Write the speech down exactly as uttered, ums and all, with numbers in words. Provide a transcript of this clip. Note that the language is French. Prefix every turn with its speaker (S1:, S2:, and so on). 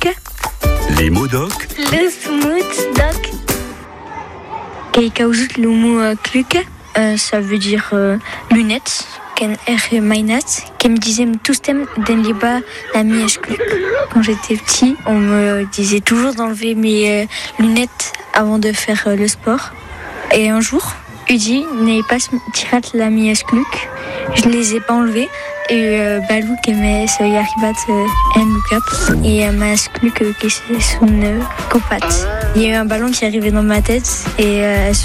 S1: cluc.
S2: Les mots doc.
S1: Le smooth doc. Kaikaoujut le mot euh, cluc, euh, ça veut dire euh, lunettes. Ken er mainat, qui me disait tous thèmes den liba la mièche cluc. Quand j'étais petit, on me disait toujours d'enlever mes euh, lunettes avant de faire euh, le sport. Et un jour, Udi n'est pas tirat la mièche cluc. Je les ai pas enlevées. Et euh, Balou qui me se yarribat en look-up. Et euh, ma cluc qui se son copat. Il y a eu un ballon qui arrivait dans ma tête et euh,